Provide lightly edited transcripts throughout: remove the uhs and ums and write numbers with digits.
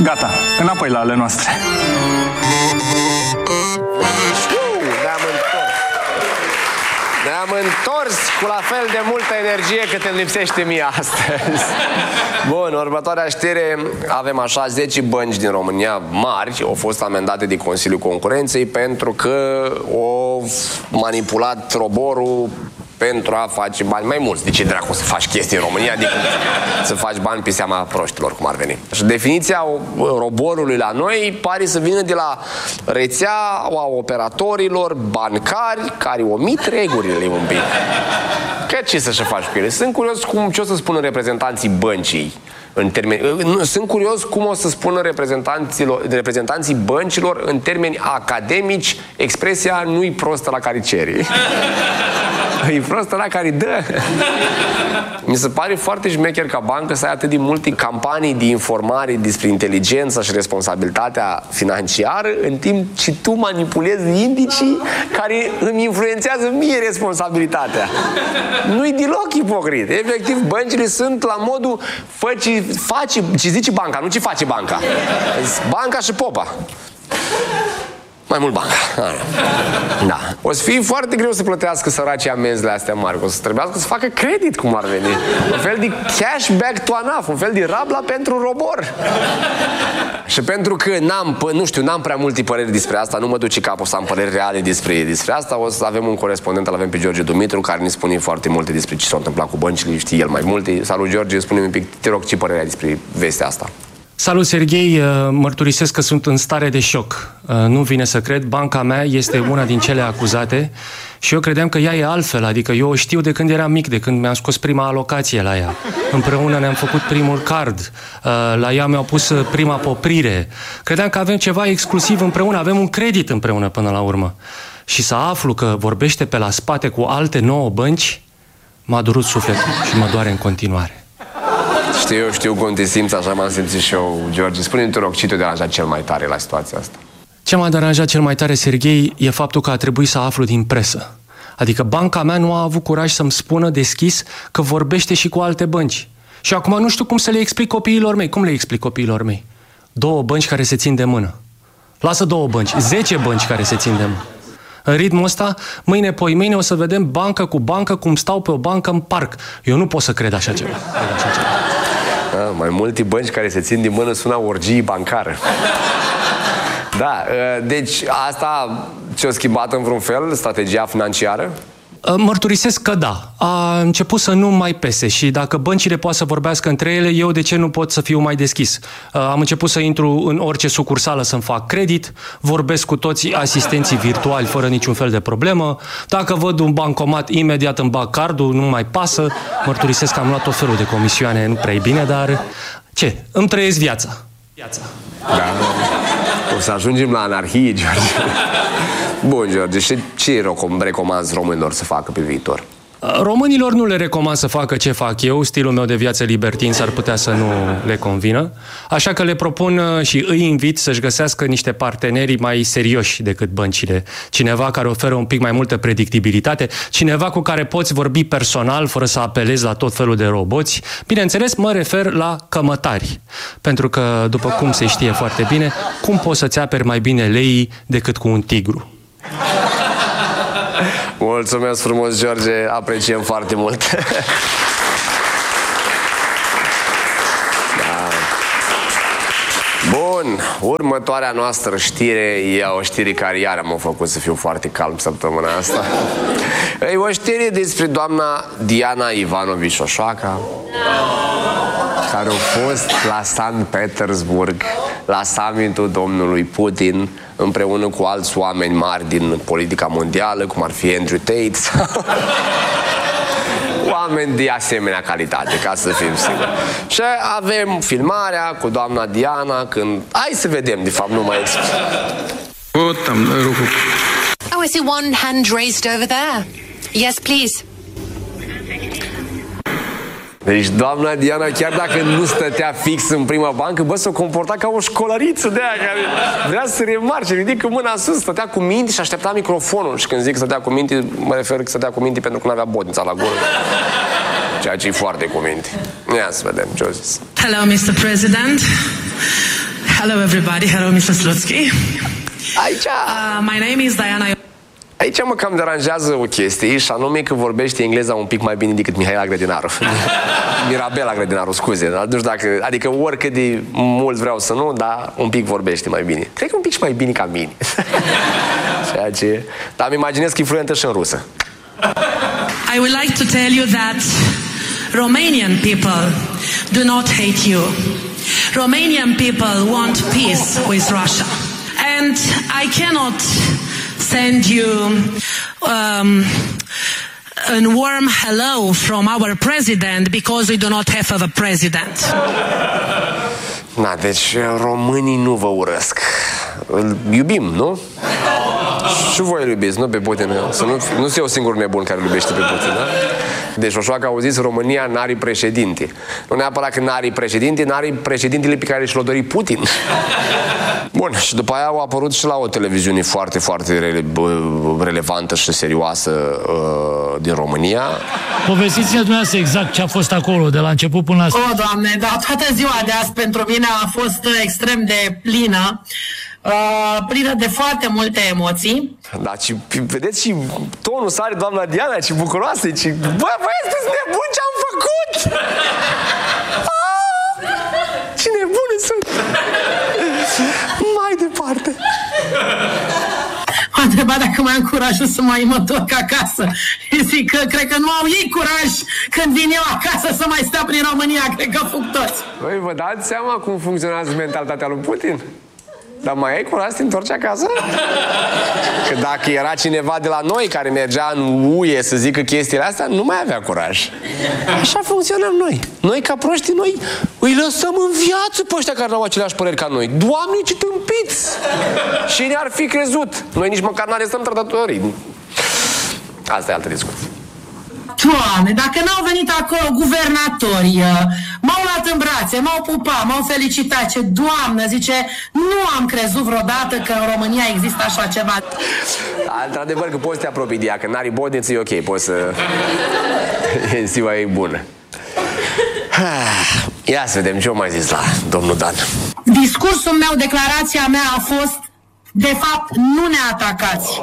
Gata, înapoi la ale noastre. Ne-am întors cu la fel de multă energie cât îmi lipsește mie astăzi. Bun, următoarea știre. Avem așa 10 bănci din România mari au fost amendate de Consiliul Concurenței pentru că au manipulat roborul pentru a face bani mai mulți. De ce dracu să faci chestii în România decât să faci bani pe seama proștilor, cum ar veni? Și definiția roborului la noi pare să vină de la rețeaua operatorilor bancari care omit regulile un pic. Că ce să-și faci cu ele? Sunt curios ce o să spună reprezentanții băncii în termeni... Sunt curios cum o să spună reprezentanții băncilor în termeni academici expresia nu-i prostă la care ceri. E prostă la care dă. Mi se pare foarte șmecher ca bancă să ai atât de multe campanii de informare despre inteligența și responsabilitatea financiară, în timp ce tu manipulezi indicii care îmi influențează mie responsabilitatea. Nu-i deloc ipocrit. Efectiv, băncile sunt la modul face ce zice banca, nu ce face banca. Banca și popa. Mai mult banca. Da. O să fie foarte greu să plătească săracii amenzile astea mari. O să trebuiască să facă credit, cum ar veni. Un fel de cashback to ANAF, un fel de rabla pentru robor. Și pentru că n-am prea multe păreri despre asta, nu mă duce capul să am păreri reale despre asta, o să avem un corespondent, îl avem pe George Dumitru, care ne spune foarte multe despre ce s-a întâmplat cu băncile, știe el mai multe. Salut, George, spune-mi un pic, te rog, ce părere ai despre vestea asta? Salut, Serghei, mărturisesc că sunt în stare de șoc. Nu vine să cred, banca mea este una din cele acuzate și eu credeam că ea e altfel, adică eu o știu de când eram mic, de când mi-am scos prima alocație la ea. Împreună ne-am făcut primul card, la ea mi-au pus prima poprire. Credeam că avem ceva exclusiv împreună, avem un credit împreună până la urmă. Și să aflu că vorbește pe la spate cu alte 9 bănci, m-a durut sufletul și mă doare în continuare. Știu cum te simți, așa m-am simțit și eu, George. Spune-mi, te rog, ce te-a deranjat cel mai tare la situația asta? Ce m-a deranjat cel mai tare, Serghei, e faptul că a trebuit să aflu din presă. Adică banca mea nu a avut curaj să-mi spună deschis că vorbește și cu alte bănci. Și acum nu știu cum să le explic copiilor mei. Cum le explic copiilor mei? 2 bănci care se țin de mână. Lasă 2 bănci, 10 bănci care se țin de mână. În ritmul ăsta, mâine o să vedem bancă cu bancă cum stau pe o bancă în parc. Eu nu pot să cred așa ceva. Mai multe bănci care se țin din mână sună orgie bancară. Da, deci asta ce-a schimbat în vreun fel strategia financiară? Mărturisesc că da. A început să nu mai pese și dacă băncile pot să vorbească între ele, eu de ce nu pot să fiu mai deschis? Am început să intru în orice sucursală să-mi fac credit, vorbesc cu toți asistenții virtuali fără niciun fel de problemă. Dacă văd un bancomat, imediat îmi bag cardul, nu mai pasă. Mărturisesc că am luat tot felul de comisioane, nu prea e bine, dar ce? Îmi trăiesc viața. Da. O să ajungem la anarhie, George. Bun, George, și ce recomanzi românilor să facă pe viitor? Românilor nu le recomand să facă ce fac eu, stilul meu de viață libertin s-ar putea să nu le convină, așa că le propun și îi invit să-și găsească niște parteneri mai serioși decât băncile. Cineva care oferă un pic mai multă predictibilitate, cineva cu care poți vorbi personal fără să apelezi la tot felul de roboți. Bineînțeles, mă refer la cămătari, pentru că, după cum se știe foarte bine, cum poți să-ți aperi mai bine leii decât cu un tigru? Mulțumesc frumos, George, apreciem foarte mult. Da. Bun, următoarea noastră știre e o știre care iar m-a făcut să fiu foarte calm săptămâna asta. E o știre despre doamna Diana Ivanovici Oșoaca, care a fost la Sankt Petersburg la summitul domnului Putin împreună cu alți oameni mari din politica mondială, cum ar fi Andrew Tate, oameni de asemenea calitate, ca să fim siguri. Și avem filmarea cu doamna Diana când... Hai să vedem, de fapt, nu mai explic. Oh, I see one hand raised over there. Yes, please. Deci doamna Diana, chiar dacă nu stătea fix în prima bancă, bă, s-o comporta ca o școlăriță de aia care vrea să remarce, ridică mâna sus, stătea cu minte și aștepta microfonul. Și când zic stătea cu minte, mă refer că stătea cu minte pentru că nu avea bodnița la gură. Ceea ce e foarte cu minte. Ia să vedem ce o zis. Hello, Mr. President. Hello everybody, hello Mr. Slutsky. Aici... My name is Diana. Aici mă cam deranjează o chestie, și anume că vorbește engleza un pic mai bine decât Mihaela Grădinaru. Mirabela Grădinaru, scuze, dar nu știu dacă... Adică oricât de mult vreau să nu, dar un pic vorbește mai bine. Cred că un pic și mai bine ca mine. Ceea ce... Dar îmi imaginez că e fluentă și în rusă. I would like to tell you that Romanian people do not hate you. Romanian people want peace with Russia. And I cannot send you a warm hello from our president because we do not have a president. Na, deci românii nu vă urăsc. Îl iubim, nu? Și voi îl iubiți, nu pe Putin. Să nu fiu eu singur nebun care îl iubește pe Putin, da? Deci așa că au zis, România n-are președinte. Nu neapărat că n-are președinte, n-are președintele pe care și l-a dorit Putin. Bun, și după aia au apărut și la o televiziune foarte, foarte relevantă și serioasă din România. Povestiți-ne dumneavoastră exact ce a fost acolo, de la început până la... O, Doamne, dar toată ziua de azi pentru mine a fost extrem de plină. Plină de foarte multe emoții. Da, și vedeți și tonul sare doamna Diana, ce bucuroasă, ce... Bă, sunteți nebuni, ce-am făcut? Ce nebune sunt! Mai departe! M-a întrebat dacă mai am curajul să mai mă întorc acasă. Zic că cred că nu au ei curaj când vin eu acasă să mai stau prin România, cred că fug toți. Voi vă dați seama cum funcționează mentalitatea lui Putin? Dar mai ai curaj să te întorci acasă? Că dacă era cineva de la noi care mergea în UE să zică chestiile astea, nu mai avea curaj. Așa funcționăm noi. Noi ca proști, noi îi lăsăm în viață pe ăștia care n-au aceleași păreri ca noi. Doamne, ce tâmpiți! Și ne-ar fi crezut. Noi nici măcar n-arestăm trădătorii. Asta e altă discuție. Doamne, dacă n-au venit acolo guvernatorii, m-au luat în brațe, m-au pupat, m-au felicitat, ce Doamnă, zice, nu am crezut vreodată că în România există așa ceva. Într-adevăr că poți să te apropii de ea, că n-are bodniță, e ok, poți să... Ziua e bună. Ia să vedem ce o mai zis la domnul Dan. Discursul meu, declarația mea a fost, de fapt, nu ne atacați.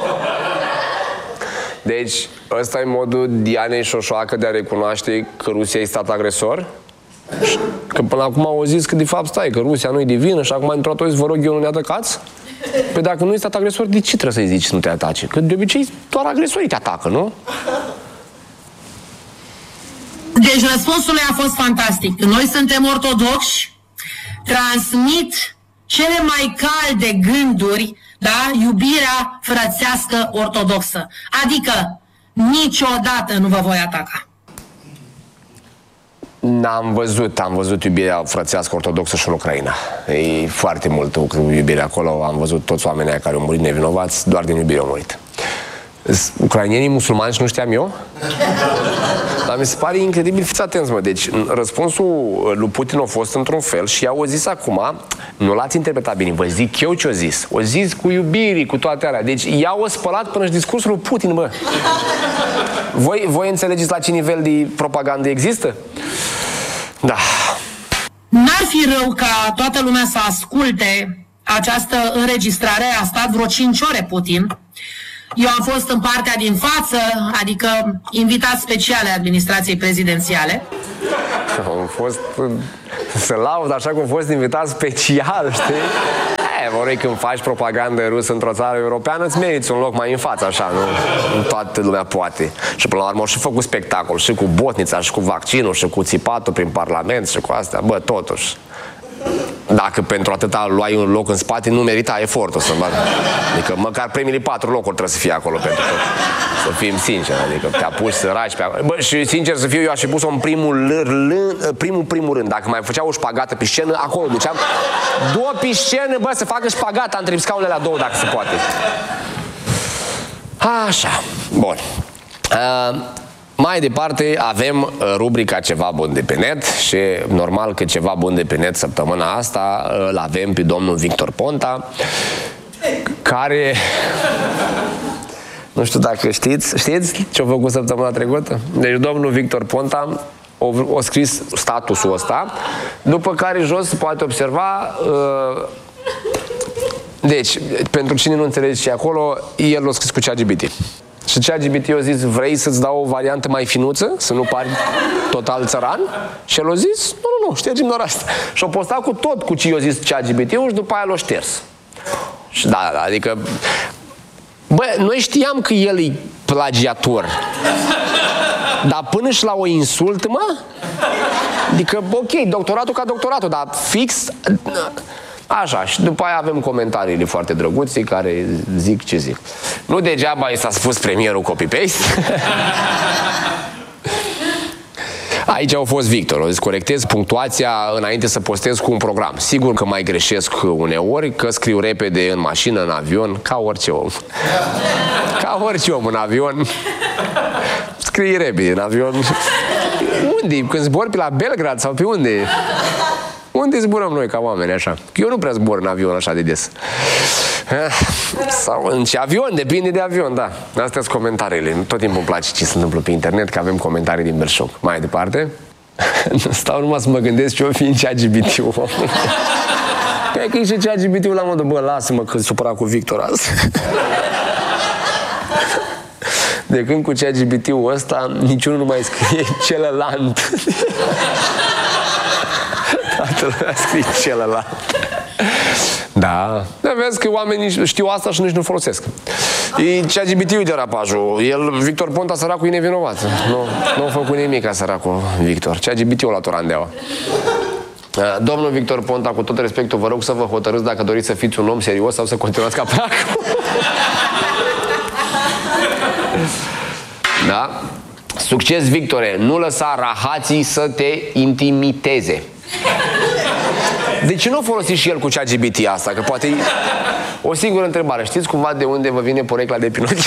Deci, ăsta e modul Dianei Șoșoacă de a recunoaște că Rusia e stat agresor? Că până acum au zis că de fapt stai, că Rusia nu e divină și acum într-o dată vă rog eu, nu ne atacați? Păi dacă nu e stat agresor, de ce trebuie să-i zici să nu te atace? Că de obicei doar agresorii te atacă, nu? Deci răspunsul lui a fost fantastic. Noi suntem ortodoxi, transmit cele mai calde gânduri, da? Iubirea frățească ortodoxă. Adică niciodată nu vă voi ataca. Am văzut iubirea frățească ortodoxă și în Ucraina. E foarte multă iubire acolo. Am văzut toți oamenii care au murit nevinovați, doar din iubire au murit. Ucrainienii musulmani și nu știam eu? Dar mi se pare incredibil, fiți atenți, mă. Deci răspunsul lui Putin a fost într-un fel și i-au zis acum, nu l-ați interpretat bine, vă zic eu ce-o zis. O zis cu iubirii, cu toate alea. Deci i-au spălat până și discursul lui Putin, bă. Voi înțelegeți la ce nivel de propagandă există? Da. N-ar fi rău ca toată lumea să asculte această înregistrare. A stat vreo 5 ore Putin. Eu am fost în partea din față, adică invitat special ai administrației prezidențiale. Am fost să laud așa cum a fost invitat special, știi? Vorrei când faci propagandă rusă într-o țară europeană, îți meriți un loc mai în față, așa, nu toată lumea poate. Și până la urmă și făcut spectacol, și cu botnița, și cu vaccinul, și cu țipatul prin parlament, și cu astea, bă, totuși. Dacă pentru atâta luai un loc în spate, nu merita efortul să bag. Adică măcar primele 4 locuri trebuie să fie acolo pentru tot. Să fim sinceri, adică te apuci să raci pe acolo. Bă, și sincer să fiu, eu aș fi pus-o în primul rând. Dacă mai făceau o șpagată pe scenă, acolo duceam 2 pe scenă, bă, să facă șpagata între scaunele alea 2, dacă se poate. Așa, bun. Mai departe avem rubrica Ceva Bun de pe net și normal că Ceva Bun de pe net săptămâna asta îl avem pe domnul Victor Ponta, care... Nu știu dacă știți ce-a făcut săptămâna trecută? Deci domnul Victor Ponta o scris statusul ăsta, după care jos se poate observa... Deci, pentru cine nu înțelege ce e acolo, el l-a scris cu ChatGPT. Și ChatGPT a zis, vrei să-ți dau o variantă mai finuță, să nu pari total țăran? Și el a zis, nu, ștergem doar asta. Și a postat cu tot cu ce i-a zis ChatGPT-ul și după aia l-a șters. Și da, adică... Bă, noi știam că el e plagiator. Dar până și la o insultă, mă? Adică, ok, doctoratul ca doctoratul, dar fix... Așa, și după aia avem comentariile foarte drăguțe care zic ce zic. Nu degeaba i s-a spus premierul copy-paste. Aici au fost Victor, o zis, corectez punctuația înainte să postez cu un program. Sigur că mai greșesc uneori, că scriu repede în mașină, în avion, ca orice om. Ca orice om în avion. Scrii repede în avion. Unde? Când zbori pe la Belgrad sau pe unde? Unde zburăm noi ca oameni așa? Eu nu prea zbor în avion așa de des. Sau în ce avion, depinde de avion, da. Astea sunt comentariile. Tot timpul îmi place ce se întâmplă pe internet, că avem comentarii din Berșoc. Mai departe. Stau numai să mă gândesc ce o fi în ChatGPT-ul. Păi că e și ChatGPT-ul la modul, bă, lasă-mă că supăra cu Victor azi. De când cu ChatGPT-ul ăsta, niciunul nu mai scrie celălalt. Toată lumea scrie celălalt. Da. Dar vezi că oamenii știu asta și nici nu folosesc. E ChatGPT-ul derapajul. El, Victor Ponta, săracul, e nevinovat. Nu a făcut nimic ca săracul Victor. ChatGPT-ul la Torandeaua. Domnul Victor Ponta, cu tot respectul, vă rog să vă hotărâți dacă doriți să fiți un om serios sau să continuați ca plac. Da? Succes, Victore. Nu lăsa rahații să te intimiteze. De ce nu folosi și el cu ChatGPT asta? Că poate e o singură întrebare. Știți cumva de unde vă vine porecla de Pinocchio?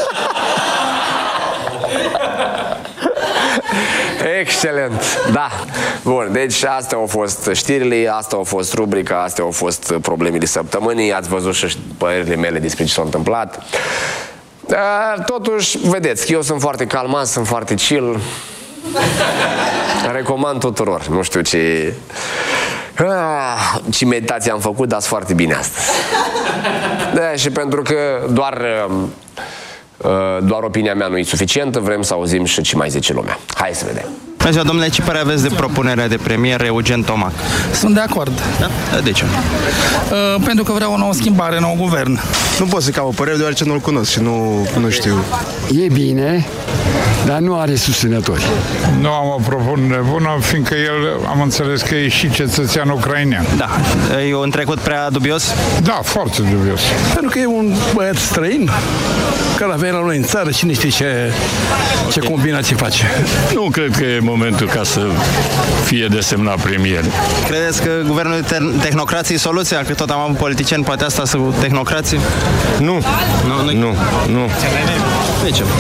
Excelent. Da. Bun, deci astea au fost știrile, asta au fost rubrica, astea au fost problemele săptămânii. Ați văzut și părerile mele despre ce s-a întâmplat. Totuși, vedeți, eu sunt foarte calmat, sunt foarte chill. Recomand tuturor. Nu știu ce meditație am făcut, dar sunt foarte bine astăzi. Da, și pentru că doar opinia mea nu e suficientă, vrem să auzim și ce mai zice lumea. Hai să vedem. Așa, domnule, ce părere aveți de propunerea de premier Eugen Tomac? Sunt de acord. Da? De ce? Pentru că vreau o nouă schimbare, nou guvern. Nu pot să-i ca o părere deoarece nu-l cunosc și nu știu. E bine, dar nu are susținători. Nu am o propunere bună, fiindcă el, am înțeles că e și cetățean ucrainean. Da. E un trecut prea dubios? Da, foarte dubios. Pentru că e un băiat străin care avea la noi în țară, cine știe ce combinații face. Nu cred că e momentul ca să fie desemnat premier. Credeți că guvernul tehnocrației e soluția? Că tot am avut politicieni, poate asta să tehnocrații? Nu. De ce?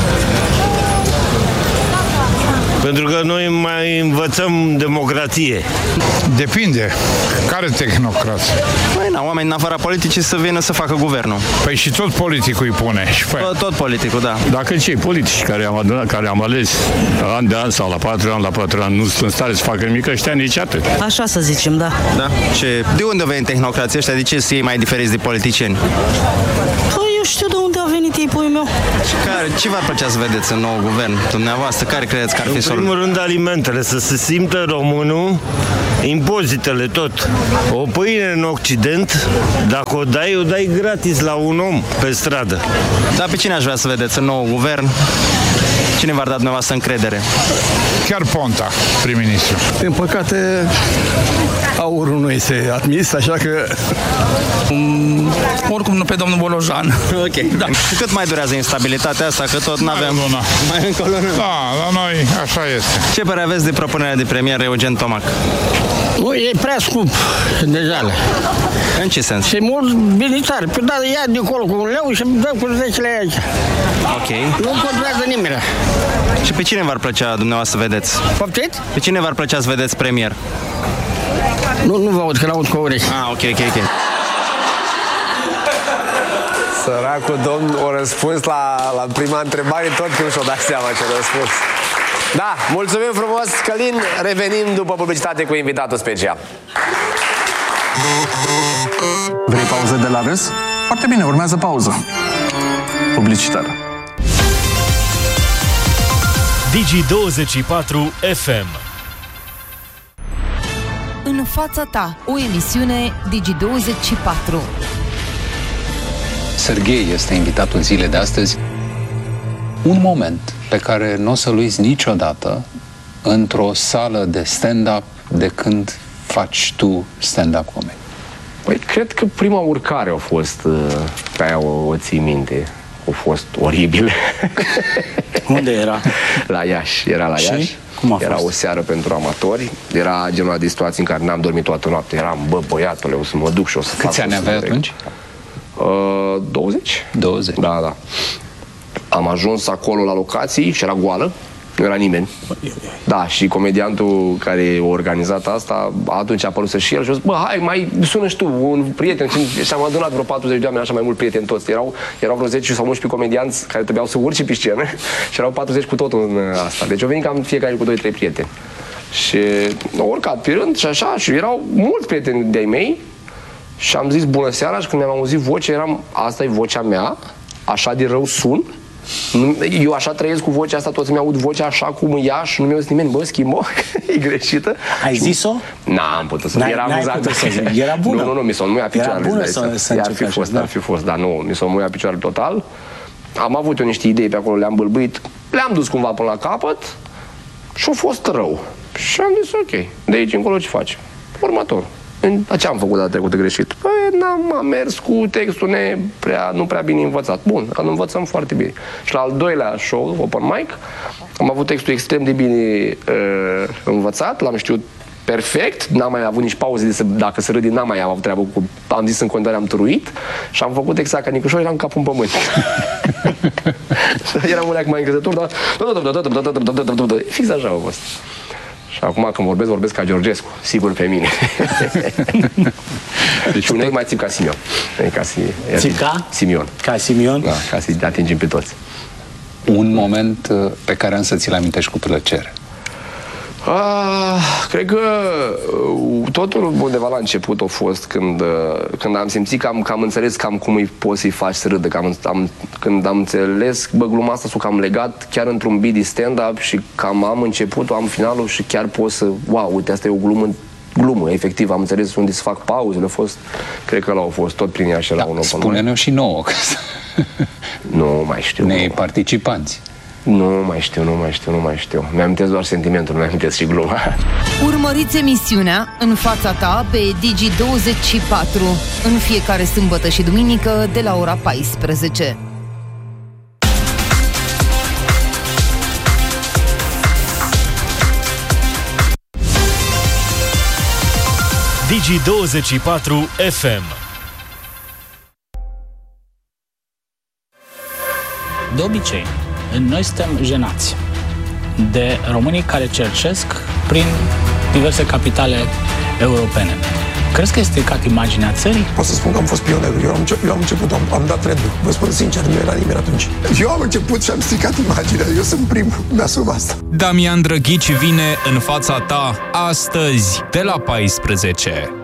Pentru că noi mai învățăm democrație. Depinde. Care tehnocrați? Păi, oameni în afara politicii să vină să facă guvernul. Păi și tot politicul îi pune. Tot politicul, da. Dacă cei politici care am adunat, care am ales an de an sau la 4 ani, nu sunt în stare să facă nimic, ăștia nici atât. Așa să zicem, da. Da? De unde veni tehnocrația ăștia? De ce sunt ei mai diferiți de politicieni? Eu știu de unde a venit ei, puiul meu. Ce v-ar plăcea să vedeți în nou guvern, dumneavoastră? Care credeți că ar fi soluția? În primul rând, alimentele, să se simtă românul, impozitele, tot. O pâine în Occident, dacă o dai gratis la un om pe stradă. Dar pe cine aș vrea să vedeți în nou guvern? Cine v-ar da dumneavoastră încredere? Chiar Ponta, prim-ministru. Din păcate, aurul nu este admis, așa că oricum nu pe domnul Bolojan. Ok. Da. Și cât mai durează instabilitatea asta? Că tot n-avem... Mai încă o lună. Da, la noi așa este. Ce părere aveți de propunerea de premier Eugen Tomac? Nu, e prea scump, deja. În ce sens? Și mulți militari. Păi da, ia de acolo cu un leu și dă cu 10 lei aici. Ok. Nu controlează nimeni. Și pe cine v-ar plăcea dumneavoastră să vedeți? Poftit? Pe cine v-ar plăcea să vedeți premier? Nu vă aud, că l-aud cu urechi. Ok. Săracul domn o răspuns la prima întrebare, tot că nu și-o dat seama ce răspuns. Da, mulțumim frumos, Călin. Revenim după publicitate cu invitatul special. Vrei pauză de la râs? Foarte bine, urmează pauză publicitară. Digi24 FM. În fața ta, o emisiune Digi24. Serghei este invitatul zilei de astăzi. Un moment pe care nu o să-l uiți niciodată într-o sală de stand-up de când faci tu stand-up comedy. Păi, cred că prima urcare a fost, pe aia o ții minte, a fost oribil. Unde era? La Iași, era la Iași. Cum a fost? Era o seară pentru amatori, era genul de situații în care n-am dormit toată noaptea, eram, băiatule, o să mă duc și o să fac. Câți ani aveai atunci? 20. 20? Da. Am ajuns acolo la locații și era goală, nu era nimeni. Da, și comediantul care a organizat asta, atunci a apărut și el și a zis, hai, mai sună și tu, un prieten. Și am adunat vreo 40 de oameni, așa mai mult prieteni toți. Erau vreo 10 sau 11 comedianți care trebuiau să urce pe scenă și erau 40 cu totul în asta. Deci au venit cam fiecare cu 2-3 prieteni. Și au urcat pe rând și așa, și erau mulți prieteni de-ai mei. Și am zis bună seara și când mi-am auzit vocea, asta e vocea mea, așa de rău sun. Eu așa trăiesc cu vocea asta, toți mi-aud vocea așa cum ea și nu mi-a zis nimeni, schimbo, e greșită. Ai zis-o? N-am putut să era amuzant. Era bună? Nu, mi s-o muia picioarele. Era bună să începi așa, ar fi fost, dar nu, mi s-o muia picioarele total. Am avut eu niște idei pe acolo, le-am bâlbâit, le-am dus cumva până la capăt și a fost rău. Și am zis, ok, de aici încolo ce faci? Următor. Ce am făcut data trecută greșit? Păi am mers cu textul nu prea bine învățat. Bun, îl învățăm foarte bine. Și la al doilea show, open mic, am avut textul extrem de bine învățat, l-am știut perfect, n-am mai avut nici pauze dacă se râde, n-am mai avut treabă cu... Am zis în continuare, am turuit și am făcut exact ca Nicușor, eram capul în pământ. Eram un leac mai încrezător, dar... Fix așa a fost. Și acum când vorbesc ca Georgescu, sigur pe mine. Deci unei mai țip ca Simion. Țip ca? Simion. Ca Simion? Da, ca să-i atingem pe toți. Un moment pe care însă ți-l amintești cu plăcere. Cred că totul undeva la început a fost când am simțit că am înțeles cam cum îi poți să-i faci să râdă. Când am înțeles, gluma asta s-o cam legat chiar într-un beat de stand-up și cam am începutul, am finalul și chiar pot să, wow, uite, asta e o glumă, efectiv, am înțeles unde să fac pauzele, cred că l-au fost tot prin ea și la un open mic. Spune-ne și nouă. Nu mai știu. Participanți. Nu mai știu. Mi-amintesc doar sentimentul, nu mi-amintesc și gluma. Urmăriți emisiunea În fața ta pe Digi24 în fiecare sâmbătă și duminică de la ora 14. Digi24 FM. De obicei, noi suntem jenați de românii care cercesc prin diverse capitale europene. Crezi că este stricat imaginea țării? Pot să spun că am fost pionerul. Eu am început, am dat trendul. Vă spun sincer, nu era nimeni atunci. Eu am început și am stricat imaginea. Eu sunt primul. Mi-asum asta. Damian Drăghici vine în fața ta astăzi de la 14.